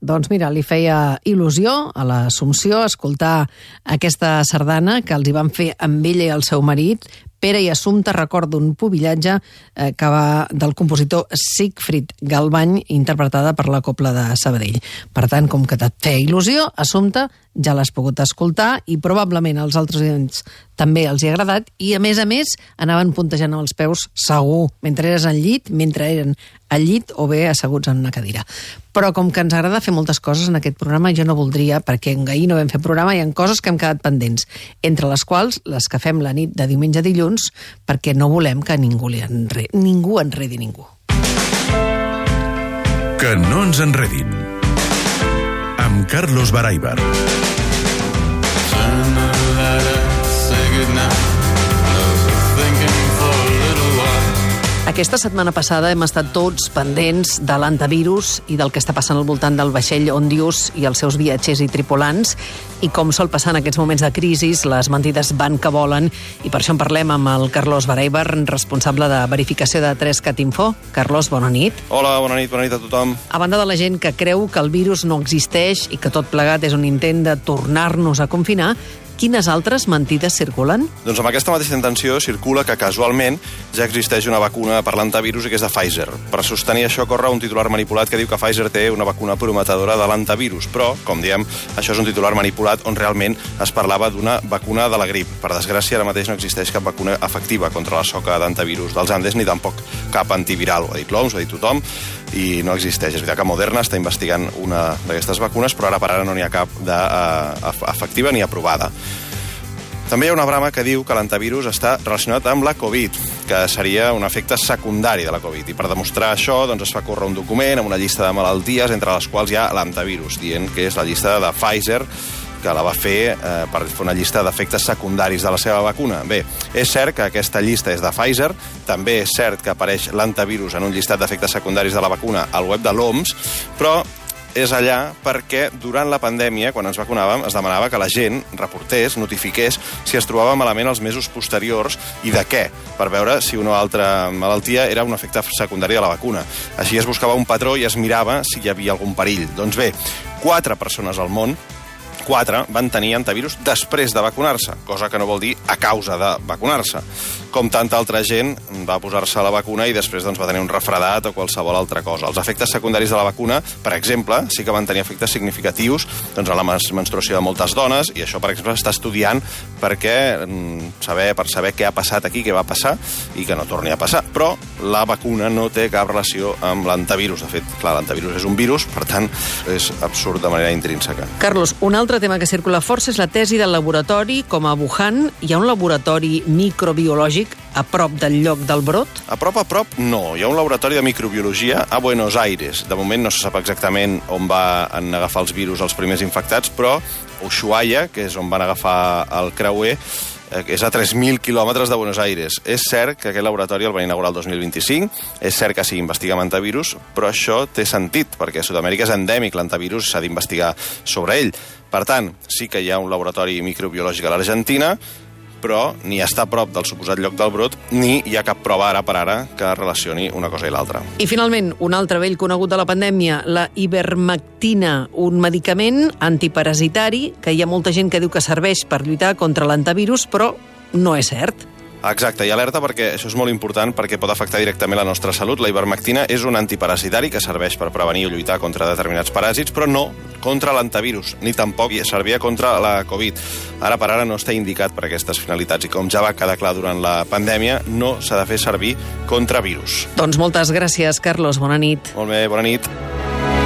Doncs mira, li feia il·lusió a l'Assumpció escoltar aquesta sardana que els hi van fer amb ella i el seu marit, Pere i Assumpta, record d'un pubillatge que va del compositor Siegfried Galbany, interpretada per la Cobla de Sabadell. Per tant, com que et feia il·lusió, Assumpta, ja l'has pogut escoltar i probablement als altres oients també els hi ha agradat i, a més, anaven puntejant els peus segur, mentre eren al llit o bé asseguts en una cadira. Però com que ens agrada fer moltes coses en aquest programa, jo no voldria, perquè ahir no vam fer programa, hi ha coses que hem quedat pendents, entre les quals les que fem la nit de diumenge a dilluns, perquè no volem que ningú enredi ningú. Que no ens enredin. Amb Carlos Baraibar. Aquesta setmana passada hem estat tots pendents de l'antivirus i del que està passant al voltant del vaixell Ondius i els seus viatgers i tripulants. I com sol passar en aquests moments de crisi, les mentides van que volen. I per això en parlem amb el Carlos Baraibar, responsable de verificació de 3Cat Info. Carlos, bona nit. Hola, bona nit a tothom. A banda de la gent que creu que el virus no existeix i que tot plegat és un intent de tornar-nos a confinar, quines altres mentides circulen? Doncs amb aquesta mateixa intenció circula que casualment ja existeix una vacuna per l'antivirus i que és de Pfizer. Per sostenir això corre un titular manipulat que diu que Pfizer té una vacuna prometedora de l'antivirus, però, com diem, això és un titular manipulat on realment es parlava d'una vacuna de la grip. Per desgràcia, ara mateix no existeix cap vacuna efectiva contra la soca d'antivirus dels Andes ni tampoc cap antiviral. Ho ha dit l'OMS, ho ha dit tothom, i no existeix. És veritat que Moderna està investigant una d'aquestes vacunes, però ara per ara no n'hi ha cap efectiva ni aprovada. També hi ha una brama que diu que l'antivirus està relacionat amb la Covid, que seria un efecte secundari de la Covid. I per demostrar això doncs, es fa córrer un document amb una llista de malalties entre les quals hi ha l'antivirus, dient que és la llista de Pfizer, que la va fer per fer una llista d'efectes secundaris de la seva vacuna. Bé, és cert que aquesta llista és de Pfizer, també és cert que apareix l'antivirus en un llistat d'efectes secundaris de la vacuna al web de l'OMS, però és allà perquè durant la pandèmia, quan ens vacunàvem, es demanava que la gent reportés, notifiqués si es trobava malament els mesos posteriors i de què, per veure si una altra malaltia era un efecte secundari de la vacuna. Així es buscava un patró i es mirava si hi havia algun perill. Doncs bé, 4 persones al món, 4 van tenir antivirus després de vacunar-se, cosa que no vol dir a causa de vacunar-se. Com tanta altra gent va posar-se la vacuna i després doncs, va tenir un refredat o qualsevol altra cosa. Els efectes secundaris de la vacuna, per exemple, sí que van tenir efectes significatius doncs, a la menstruació de moltes dones, i això, per exemple, s'està estudiant per saber què ha passat aquí, què va passar, i que no torni a passar. Però la vacuna no té cap relació amb l'antivirus. De fet, clar, l'antivirus és un virus, per tant, és absurd de manera intrínseca. Carlos, un altre tema que circula força és la tesi del laboratori, com a Wuhan hi ha un laboratori microbiològic a prop del lloc del brot? A prop, no. Hi ha un laboratori de microbiologia a Buenos Aires. De moment no se sap exactament on van agafar els virus els primers infectats, però Ushuaia, que és on van agafar el creuer, és a 3.000 quilòmetres de Buenos Aires. És cert que aquest laboratori el van inaugurar el 2025, és cert que s'hi investiga amb antivirus, però això té sentit, perquè a Sud-amèrica és endèmic l'antivirus, s'ha d'investigar sobre ell. Per tant, sí que hi ha un laboratori microbiològic a l'Argentina, però ni està a prop del suposat lloc del brot, ni hi ha cap prova ara per ara que relacioni una cosa i l'altra. I finalment, un altre vell conegut de la pandèmia, la ivermectina, un medicament antiparasitari que hi ha molta gent que diu que serveix per lluitar contra l'antivirus, però no és cert. Exacte, i alerta perquè això és molt important perquè pot afectar directament la nostra salut. La ivermectina és un antiparasitari que serveix per prevenir o lluitar contra determinats paràsits, però no contra l'antivirus, ni tampoc servia contra la Covid. Ara per ara no està indicat per aquestes finalitats i com ja va quedar clar durant la pandèmia, no s'ha de fer servir contra virus. Doncs moltes gràcies, Carlos. Bona nit. Molt bé, bona nit.